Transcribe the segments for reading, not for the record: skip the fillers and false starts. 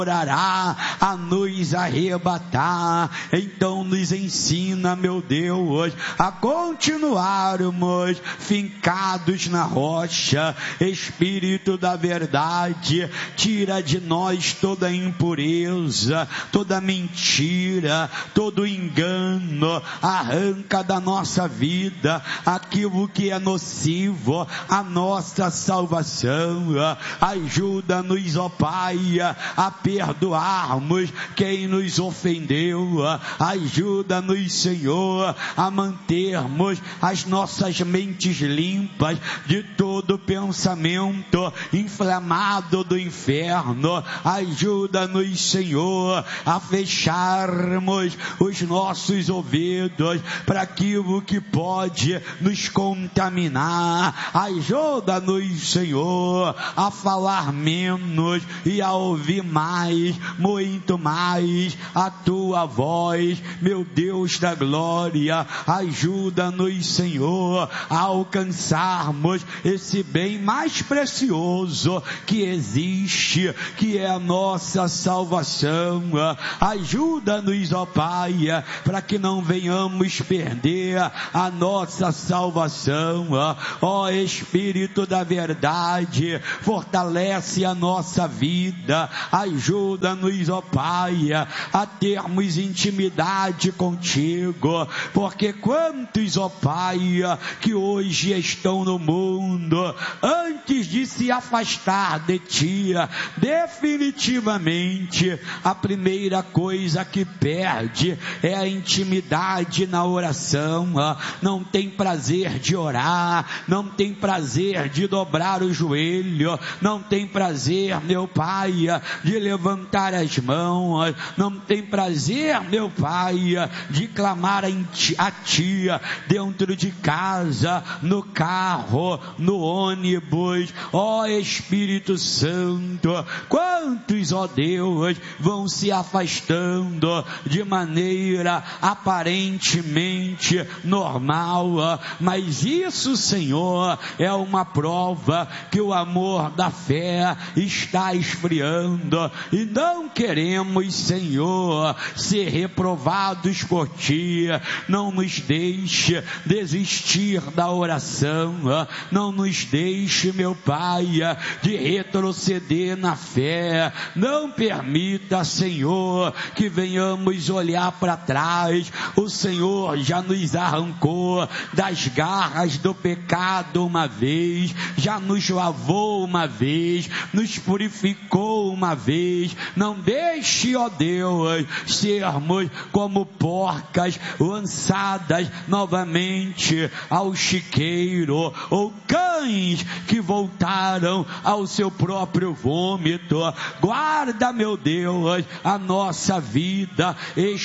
a nos arrebatar. Então nos ensina, meu Deus, a continuarmos fincados na rocha. Espírito da verdade, tira de nós toda impureza, toda mentira, todo engano, arranca da nossa vida aquilo que é nocivo à nossa salvação. Ajuda-nos, ó Pai, a perdoarmos quem nos ofendeu. Ajuda-nos, Senhor, a mantermos as nossas mentes limpas de todo pensamento inflamado do inferno. Ajuda-nos, Senhor, a fecharmos os nossos ouvidos para aquilo que pode nos contaminar. Ajuda-nos, Senhor, a falar menos e a ouvir mais, muito mais a tua voz, meu Deus da glória. Ajuda-nos, Senhor, a alcançarmos esse bem mais precioso que existe, que é a nossa salvação. Ajuda-nos, ó Pai, para que não venhamos perder a nossa salvação. Ó Espírito da verdade, fortalece a nossa vida. Ajuda-nos, ó Pai, a termos intimidade contigo, porque quantos, ó Pai, que hoje estão no mundo, antes de se afastar de ti, definitivamente a primeira coisa que perde é a intimidade na oração. Não tem prazer de orar, não tem prazer de dobrar o joelho, não tem prazer, meu Pai, de levantar as mãos, não tem prazer, meu Pai, de clamar a ti dentro de casa, no carro, no ônibus. Ó Espírito Santo, quantos, ó Deus, vão se afastando de maneira aparentemente normal, mas isso, Senhor, é uma prova que o amor da fé está esfriando, e não queremos, Senhor, ser reprovados por ti. Não nos deixe desistir da oração, não nos deixe, meu Pai, de retroceder na fé. Não permita, Senhor, que venhamos olhar para trás. O Senhor já nos arrancou das garras do pecado uma vez, já nos lavou uma vez, nos purificou uma vez. Não deixe, ó Deus, sermos como porcas lançadas novamente ao chiqueiro, ou cães que voltaram ao seu próprio vômito. Guarda, meu Deus, a nossa vida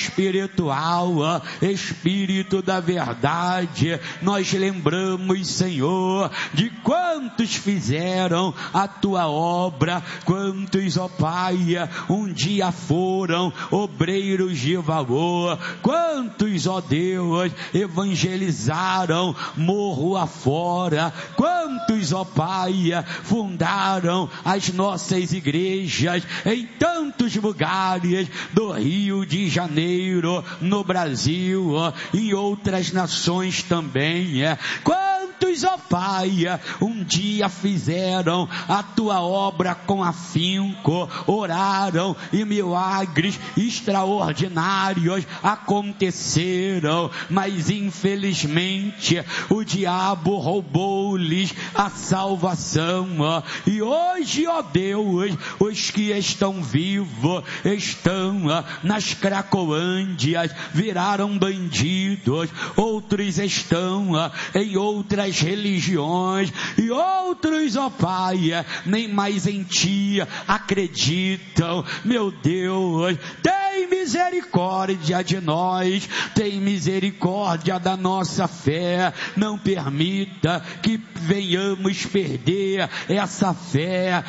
espiritual. Espírito da verdade, nós lembramos, Senhor, de quantos fizeram a tua obra, quantos, ó Pai, um dia foram obreiros de valor, quantos, ó Deus, evangelizaram morro afora, quantos, ó Pai, fundaram as nossas igrejas em tantos lugares do Rio de Janeiro, no Brasil, e outras nações também. Quantos, ó Pai, um dia fizeram a tua obra com afinco, oraram e milagres extraordinários aconteceram, mas infelizmente o diabo roubou-lhes a salvação. E hoje, ó Deus, os que estão vivos estão nas Cracolândias, viraram bandidos, outros estão em outras religiões, e outros, ó Pai, nem mais em ti acreditam. Meu Deus, tem misericórdia de nós, tem misericórdia da nossa fé. Não permita que venhamos perder essa fé.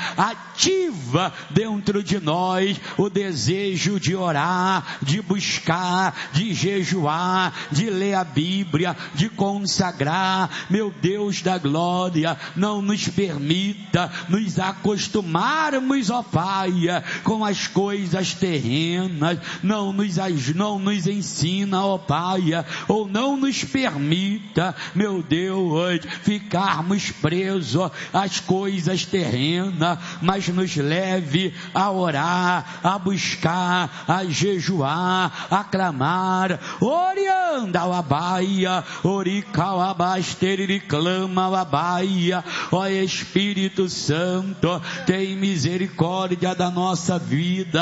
Ativa dentro de nós o desejo de orar, de buscar, de jejuar, de ler a Bíblia, de consagrar. Meu meu Deus da glória, não nos permita nos acostumarmos, ó Pai, com as coisas terrenas, não nos ensina, ó Pai, ou não nos permita, meu Deus, ficarmos presos às coisas terrenas, mas nos leve a orar, a buscar, a jejuar, a clamar, orianda a baia, oricauabaster, clama a baia, ó Espírito Santo, tem misericórdia da nossa vida.